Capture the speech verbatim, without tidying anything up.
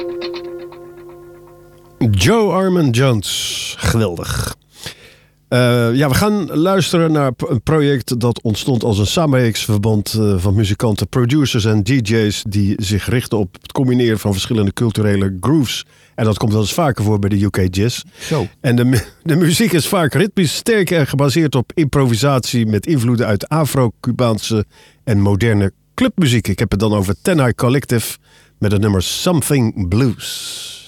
Joe Armand Jones, geweldig. Uh, ja, we gaan luisteren naar een project dat ontstond als een samenwerkingsverband uh, van muzikanten, producers en D J's die zich richten op het combineren van verschillende culturele grooves. En dat komt wel eens vaker voor bij de U K Jazz. Zo. En de, de muziek is vaak ritmisch sterk en gebaseerd op improvisatie met invloeden uit Afro-Cubaanse en moderne clubmuziek. Ik heb het dan over Ten High Collective met het nummer Something Blues.